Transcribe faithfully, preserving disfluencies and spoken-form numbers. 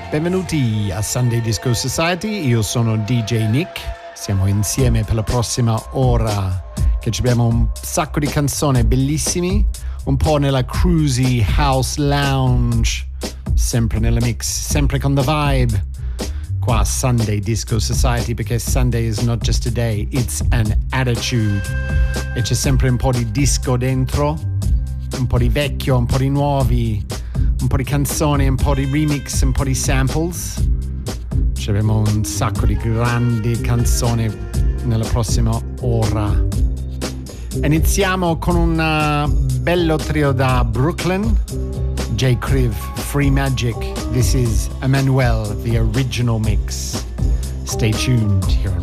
Benvenuti a Sunday Disco Society, io sono D J Nick, siamo insieme per la prossima ora che abbiamo un sacco di canzoni bellissimi, un po' nella cruisy house lounge, sempre nella mix, sempre con the vibe, qua a Sunday Disco Society, perché Sunday is not just a day, it's an attitude, e c'è sempre un po' di disco dentro, un po' di vecchio, un po' di nuovi, un po' di canzoni, un po' di remix, un po' di samples. Abbiamo un sacco di grandi canzoni nella prossima ora. Iniziamo con un bello trio da Brooklyn, J. Kriv, Free Magic. This is Emmanuel, the original mix. Stay tuned here on